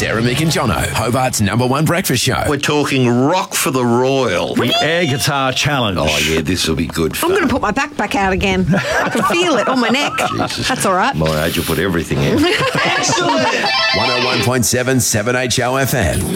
Sarah, Mick and Jono, Hobart's #1 breakfast show. We're talking Rock for the Royal. The Air Guitar Challenge. Oh, yeah, this will be good fun. I'm going to put my backpack out again. I can feel it on my neck. Jesus. That's all right. My age will put everything in. Excellent! 101.7 7HO FM.